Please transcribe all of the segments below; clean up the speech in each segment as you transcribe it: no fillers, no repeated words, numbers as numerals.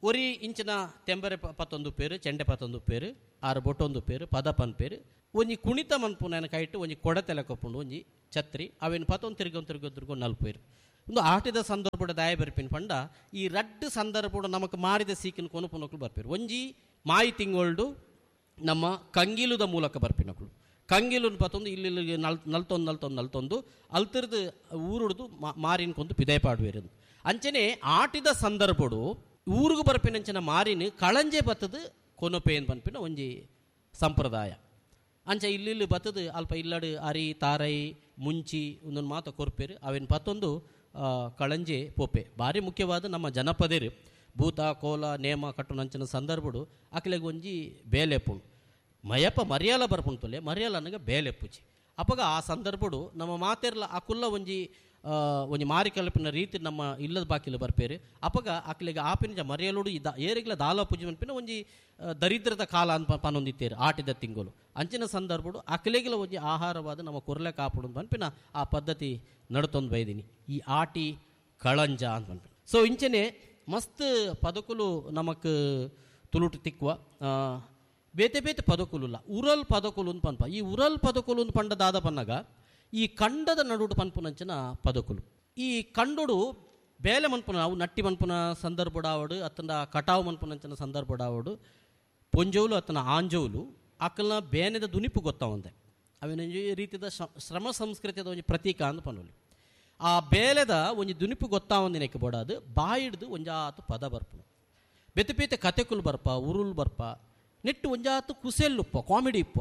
ಒರಿ ಇಂಚಿನ ತೆಂಬರೆ ಪತ್ತೊಂದು ಪೇರು ಚೆಂಡೆ ಪತ್ತೊಂದು ಪೇರು ಆರು ಬೊಟ್ಟೊಂದು ಪೇರು ಪದ ಪನ್ ಪೇರು ಒಂಜಿ ಕುಣಿತ ಮನ್ಪುನ ಕೈಟ್ಟು ಒಂಜಿ ಕೊಡತೆಲೆ ಕೊಪ್ಪುಂಡು ಒಂಜಿ ಛತ್ರಿ ಅವೇನು ಪತ್ತೊಂದು ತಿರುಗೊಂದು ನಲ್ಪೇರು ಒಂದು ಆಟದ ಸಂದರ್ಭದ ದಾಯ ಬರ್ಪಿನ ಪಂಡ ಈ ರಡ್ಡು ಸಂದರ್ಭ ನಮಕ್ ಮಾರಿದ ಸೀಕಿನ ಕೊನುಪುನಕ್ಲು ಬರ್ಪೇರು. ಒಂಜಿ ಮಾಯಿ ತಿಂಗೊಳ್ಡು ನಮ್ಮ ಕಂಗಿಲುದ ಮೂಲಕ ಬರ್ಪಿನಕ್ಲು ಕಂಗಿಲು ಪತ್ತೊಂದು ಇಲ್ಲಿ ನಲ್ತೊಂದು ಅಲ್ತಿರ್ದು ಊರುಡ್ದು ಮಾರಿನ್ಕೊಂದು ಪಿದೇ ಪಾಡುವೇರು. ಅಂಚನೆ ಆಟಿದ ಸಂದರ್ಭಡು ಊರಿಗೂ ಬರ್ಪಿನಂಚಿನ ಮಾರಿನ ಕಳಂಜೆ ಬತ್ತದು ಕೊನೊಪೇನ್ ಪನ್ಪಿನ ಒಂಜಿ ಸಂಪ್ರದಾಯ. ಅಂಚ ಇಲ್ಲಿ ಬತ್ತದು ಅಲ್ಪ ಇಲ್ಲಡು ಅರಿ ತಾರೈ ಮುಂಚಿ ಒಂದೊಂದು ಮಾತು ಕೊರ್ಪೇರು ಅವೇನು ಪತ್ತೊಂದು ಕಳಂಜೆ ಪೋಪೆ ಭಾರಿ ಮುಖ್ಯವಾದ ನಮ್ಮ ಜನಪದೇರು ಭೂತ ಕೋಲ ನೇಮ ಕಟ್ಟುನಂಚಿನ ಸಂದರ್ಭಡು ಅಕ್ಲೆಗೆ ಒಂಜಿ ಬೇಲೆಪ್ಪುಂಡು ಮಯಪ್ಪ ಮರ್ಯಾಲ ಬರ್ಪುಂಟುಲೆ ಮರ್ಯಾಲ ಅನ್ನಗೆ ಬೇಲೆಪ್ಪುಜಿ ಅಪ್ಪಗ ಆ ಸಂದರ್ಭಡು ನಮ್ಮ ಮಾತೆರ್ಲ ಅಕುಲ್ಲ ಒಂಜಿ ಮಾರಿ ಕಲ್ಪಿನ ರೀತಿ ನಮ್ಮ ಇಲ್ಲದ ಬಾಕಿಲು ಬರ್ಪೇರು ಅಪ್ಪಗ ಅಕ್ಲೆಗೆ ಆಪಿನ ಮರ್ಯಾಲೋಡು ಏರಿಗ್ಲ ದಾಲ ಪೂಜೆ ಮನ್ಪಿನ ಒಂಜಿ ದರಿದ್ರದ ಕಾಲ ಅಂತ ಪನ್ನೊಂದಿತ್ತೇರು ಆಟಿದ ತಿಂಗಳು ಅಂಚಿನ ಸಂದರ್ಭಡು ಅಕ್ಲೆಗಿಲ ಒಂಜಿ ಆಹಾರವಾದ ನಮ್ಮ ಕೊರ್ಲೆ ಕಾಪುಡು ಪನ್ಪಿನ ಆ ಪದ್ಧತಿ ನಡ್ತೊಂದು ಬೈದಿನಿ ಈ ಆಟಿ ಕಳಂಜ ಅಂತ ಪನ್ಪಿನ. ಸೊ ಇಂಚನೆ ಮಸ್ತ್ ಪದಕುಲು ನಮಕ್ ತುಳುಟು ತಿಕ್ಕುವ ಬೇತೆ ಬೇತೆ ಪದಕುಲುಲ್ಲ ಉರಲ್ ಪದಕುಲು ಅಂತ ಪನ್ಪ ಈ ಉರಲ್ ಪದಕುಲು ಅಂತ ಪಂಡದಾದ ಪನ್ನಗ ಈ ಕಂಡದ ನಡುಡು ಪನ್ಪುನಂಚಿನ ಪದಕುಲು ಈ ಕಂಡುಡು ಬೇಲೆ ಮನ್ಪುನ ಅವು ನಟ್ಟಿ ಮನ್ಪುನ ಸಂದರ್ಭಡಾವಡು ಅತ್ತನ ಕಟಾವು ಮನ್ಪುನಂಚಿನ ಸಂದರ್ಭಡಾವಡು ಪೊಂಜೋಲು ಅತ್ತನ ಆಂಜೋಲು ಅಕ್ಕಲ್ನ ಬೇನೆದ ದುನಿಪು ಗೊತ್ತಾವಂದೆ ಅವೇನೊಂದು ರೀತಿಯ ಶ್ರಮ ಸಂಸ್ಕೃತಿಯದ ಒಂದು ಪ್ರತೀಕ ಅಂತ ಪನ್ನೋಲಿ ಆ ಬೇಲೆದ ಒಂಜಿ ದುನಿಪು ಗೊತ್ತಾವಂದಿನಕ್ಕೆ ಬೋಡಾದು ಬಾಯಿಡ್ದು ಒಂಜಾತು ಪದ ಬರ್ಪು ಬೇತೆ ಬೇತೆ ಕತೆಕುಲು ಬರ್ಪ ಉರುಲ್ ಬರ್ಪ ನೆಟ್ಟು ಒಂಜಾತು ಕುಸೆಲ್ಲುಪ್ಪ ಕಾಮಿಡಿ ಇಪ್ಪ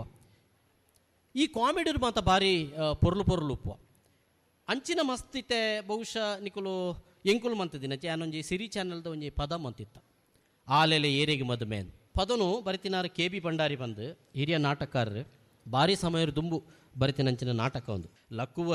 ಈ ಕಾಮಿಡಿರು ಮಾತ ಭಾರಿ ಪೊರ್ಲು ಉಪ್ಪು ಅಂಚಿನ ಮಸ್ತಿತ್ತೆ ಬಹುಶಃ ನಿಕುಲು ಎಂಕುಲು ಮಂತದಿನ ನಾನೊಂಜಿ ಸಿರಿ ಚಾನಲ್ದ ಒಂಜಿ ಪದ ಮಂತಿತ್ತ ಆಲೆಲೆ ಏರೆಗೆ ಮದುಮೇನ್ ಪದನು ಬರಿತಿನಾರು KB ಭಂಡಾರಿ ಬಂದು ಹಿರಿಯ ನಾಟಕಕಾರರು ಭಾರಿ ಸಮಯ ದುಂಬು ಬರಿತಿನಂಚಿನ ನಾಟಕ ಒಂದು ಲಕ್ಕುವ